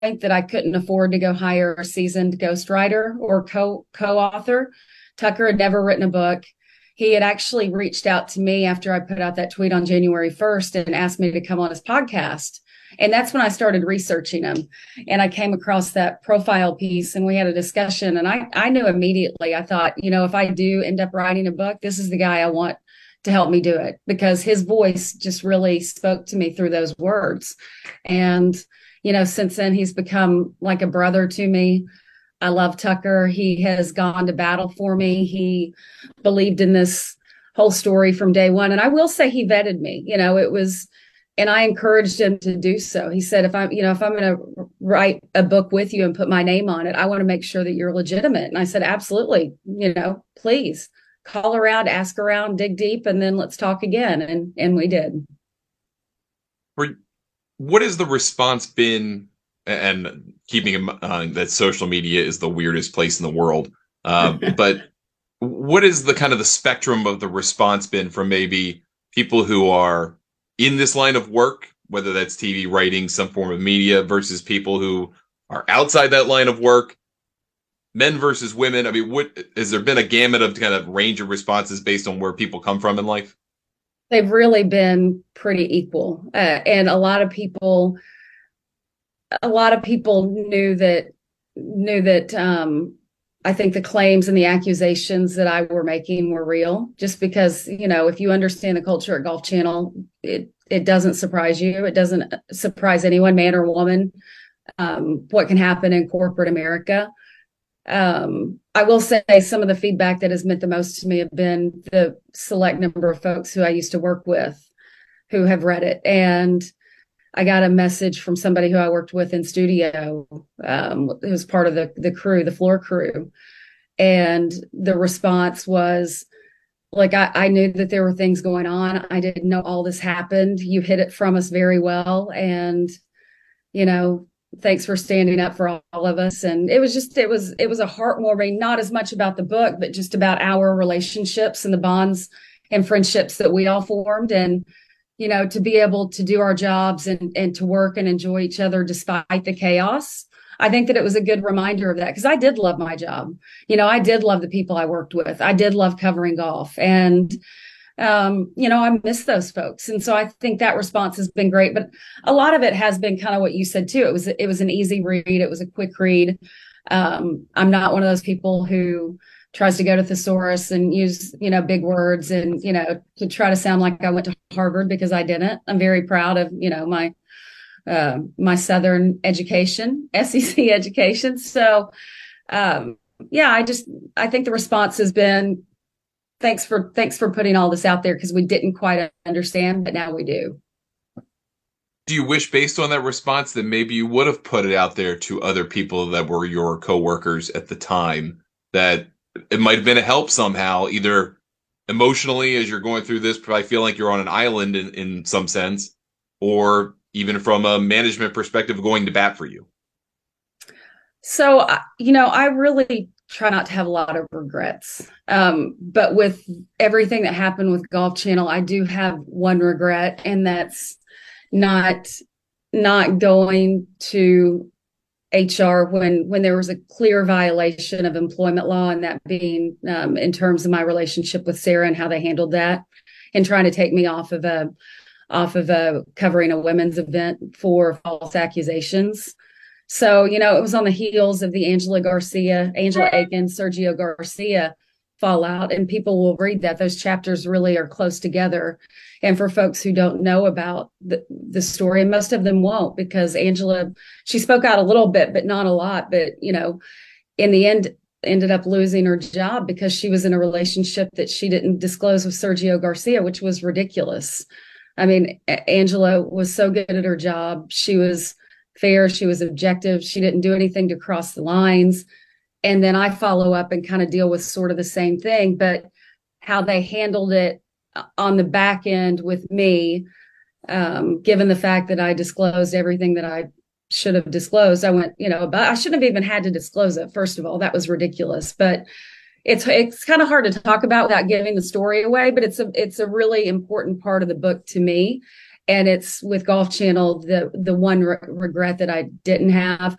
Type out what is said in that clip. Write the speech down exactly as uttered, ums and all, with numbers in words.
that I couldn't afford to go hire a seasoned ghostwriter or co co-author. Tucker had never written a book. He had actually reached out to me after I put out that tweet on January first and asked me to come on his podcast. And that's when I started researching him. And I came across that profile piece and we had a discussion. And I, I knew immediately, I thought, you know, if I do end up writing a book, this is the guy I want to help me do it, because his voice just really spoke to me through those words. And, you know, since then, he's become like a brother to me. I love Tucker. He has gone to battle for me. He believed in this whole story from day one. And I will say he vetted me. You know, it was, and I encouraged him to do so. He said, if I'm, you know, if I'm going to write a book with you and put my name on it, I want to make sure that you're legitimate. And I said, absolutely, you know, please call around, ask around, dig deep, and then let's talk again. And, and we did. What has the response been? And keeping in mind that social media is the weirdest place in the world. Uh, but what is the kind of the spectrum of the response been from maybe people who are in this line of work, whether that's T V writing, some form of media, versus people who are outside that line of work, men versus women? I mean, what has there been a gamut of kind of range of responses based on where people come from in life? They've really been pretty equal. Uh, and a lot of people, a lot of people knew that, knew that, um, I think the claims and the accusations that I were making were real, just because, you know, if you understand the culture at Golf Channel, it, it doesn't surprise you. It doesn't surprise anyone, man or woman, um, what can happen in corporate America. Um, I will say some of the feedback that has meant the most to me have been the select number of folks who I used to work with who have read it. And I got a message from somebody who I worked with in studio, um, who was part of the, the crew, the floor crew. And the response was like, I, I knew that there were things going on. I didn't know all this happened. You hid it from us very well. And, you know, thanks for standing up for all, all of us. And it was just, it was, it was a heartwarming, not as much about the book, but just about our relationships and the bonds and friendships that we all formed. And, you know, to be able to do our jobs and, and to work and enjoy each other despite the chaos. I think that it was a good reminder of that, because I did love my job. You know, I did love the people I worked with. I did love covering golf. And, um, you know, I miss those folks. And so I think that response has been great. But a lot of it has been kind of what you said, too. It was it was an easy read. It was a quick read. Um, I'm not one of those people who tries to go to thesaurus and use, you know, big words and, you know, to try to sound like I went to Harvard, because I didn't. I'm very proud of, you know, my, uh, my Southern education, S E C education. So, um, yeah, I just, I think the response has been, thanks for, thanks for putting all this out there, because we didn't quite understand, but now we do. Do you wish, based on that response, that maybe you would have put it out there to other people that were your coworkers at the time, that it might have been a help somehow, either emotionally as you're going through this, probably feel like you're on an island in, in some sense, or even from a management perspective, going to bat for you? So, you know, I really try not to have a lot of regrets. Um, but with everything that happened with Golf Channel, I do have one regret, and that's not, not going to H R when when there was a clear violation of employment law, and that being um, in terms of my relationship with Sarah and how they handled that, and trying to take me off of a off of a covering a women's event for false accusations. So, you know, it was on the heels of the Angela Garcia, Angela Aiken, Sergio Garcia fallout, and people will read that. Those chapters really are close together. And for folks who don't know about the, the story, and most of them won't, because Angela, she spoke out a little bit, but not a lot. But, you know, in the end, ended up losing her job because she was in a relationship that she didn't disclose with Sergio Garcia, which was ridiculous. I mean, Angela was so good at her job. She was fair. She was objective. She didn't do anything to cross the lines. And then I follow up and kind of deal with sort of the same thing, but how they handled it on the back end with me, um, given the fact that I disclosed everything that I should have disclosed. I went, you know, but I shouldn't have even had to disclose it. First of all, that was ridiculous. But it's it's kind of hard to talk about without giving the story away. But it's a it's a really important part of the book to me. And it's with Golf Channel, the the one re- regret that I didn't have